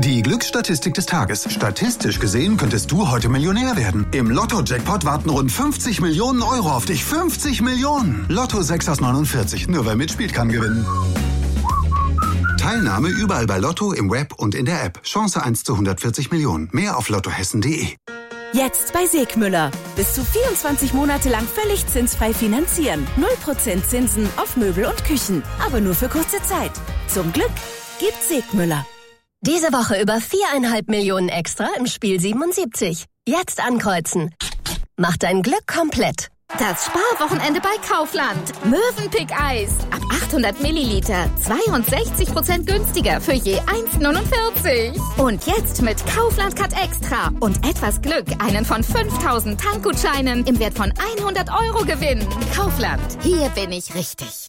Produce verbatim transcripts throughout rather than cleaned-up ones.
Die Glücksstatistik des Tages. Statistisch gesehen könntest du heute Millionär werden. Im Lotto-Jackpot warten rund fünfzig Millionen Euro auf dich. fünfzig Millionen! Lotto sechs aus neunundvierzig. Nur wer mitspielt, kann gewinnen. Teilnahme überall bei Lotto, im Web und in der App. Chance eins zu hundertvierzig Millionen. Mehr auf lottohessen punkt de. Jetzt bei Segmüller. Bis zu vierundzwanzig Monate lang völlig zinsfrei finanzieren. null Prozent Zinsen auf Möbel und Küchen. Aber nur für kurze Zeit. Zum Glück gibt Segmüller. Diese Woche über viereinhalb Millionen extra im Spiel siebenundsiebzig. Jetzt ankreuzen. Mach dein Glück komplett. Das Sparwochenende bei Kaufland. Mövenpick-Eis. Ab achthundert Milliliter. zweiundsechzig Prozent günstiger für je eins Komma neunundvierzig. Und jetzt mit Kaufland Cut Extra. Und etwas Glück einen von fünftausend Tankgutscheinen im Wert von hundert Euro gewinnen. Kaufland. Hier bin ich richtig.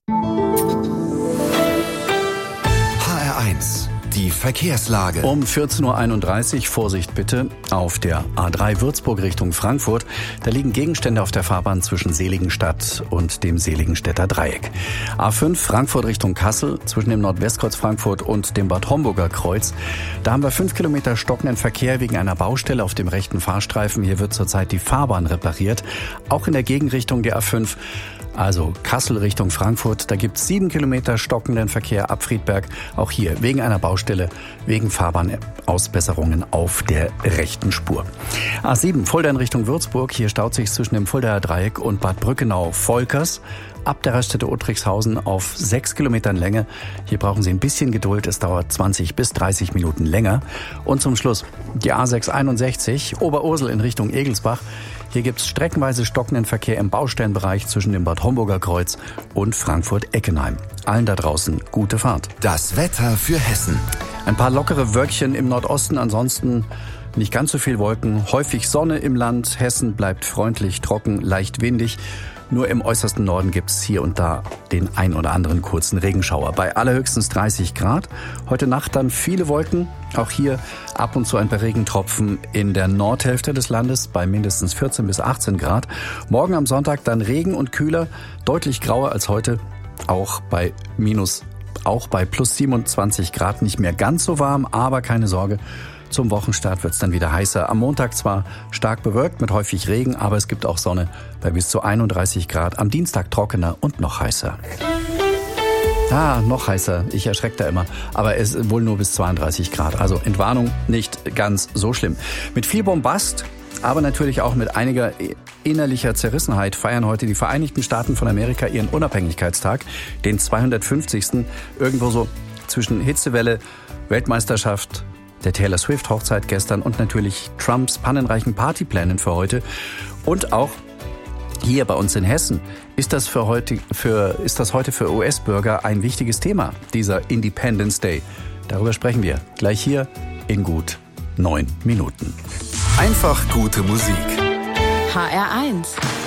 H R eins. Die Verkehrslage. Um vierzehn Uhr einunddreißig, Vorsicht bitte, auf der A drei Würzburg Richtung Frankfurt. Da liegen Gegenstände auf der Fahrbahn zwischen Seligenstadt und dem Seligenstädter Dreieck. A fünf Frankfurt Richtung Kassel, zwischen dem Nordwestkreuz Frankfurt und dem Bad Homburger Kreuz. Da haben wir fünf Kilometer stockenden Verkehr wegen einer Baustelle auf dem rechten Fahrstreifen. Hier wird zurzeit die Fahrbahn repariert. Auch in der Gegenrichtung der A fünf. Also Kassel Richtung Frankfurt, da gibt es sieben Kilometer stockenden Verkehr ab Friedberg. Auch hier wegen einer Baustelle, wegen Fahrbahnausbesserungen auf der rechten Spur. A sieben Fulda in Richtung Würzburg, hier staut sich zwischen dem Fuldaer Dreieck und Bad Brückenau-Volkers. Ab der Raststätte Uttrichshausen auf sechs Kilometern Länge. Hier brauchen Sie ein bisschen Geduld, es dauert zwanzig bis dreißig Minuten länger. Und zum Schluss die A sechs einundsechzig Oberursel in Richtung Egelsbach. Hier gibt es streckenweise stockenden Verkehr im Baustellenbereich zwischen dem Bad Homburger Kreuz und Frankfurt-Eckenheim. Allen da draußen gute Fahrt. Das Wetter für Hessen. Ein paar lockere Wölkchen im Nordosten, ansonsten nicht ganz so viel Wolken. Häufig Sonne im Land. Hessen bleibt freundlich, trocken, leicht windig. Nur im äußersten Norden gibt es hier und da den ein oder anderen kurzen Regenschauer. Bei allerhöchstens dreißig Grad. Heute Nacht dann viele Wolken. Auch hier ab und zu ein paar Regentropfen in der Nordhälfte des Landes bei mindestens vierzehn bis achtzehn Grad. Morgen am Sonntag dann Regen und kühler, deutlich grauer als heute. Auch bei minus, auch bei plus siebenundzwanzig Grad nicht mehr ganz so warm, aber keine Sorge. Zum Wochenstart wird es dann wieder heißer. Am Montag zwar stark bewölkt mit häufig Regen, aber es gibt auch Sonne bei bis zu einunddreißig Grad. Am Dienstag trockener und noch heißer. Ah, noch heißer. Ich erschrecke da immer. Aber es ist wohl nur bis zweiunddreißig Grad. Also Entwarnung nicht ganz so schlimm. Mit viel Bombast, aber natürlich auch mit einiger innerlicher Zerrissenheit feiern heute die Vereinigten Staaten von Amerika ihren Unabhängigkeitstag, den zweihundertfünfzigsten Irgendwo so zwischen Hitzewelle, Weltmeisterschaft, der Taylor Swift-Hochzeit gestern und natürlich Trumps pannenreichen Partyplänen für heute. Und auch hier bei uns in Hessen ist das, für heute, für, ist das heute für U S-Bürger ein wichtiges Thema, dieser Independence Day. Darüber sprechen wir gleich hier in gut neun Minuten. Einfach gute Musik. H R eins.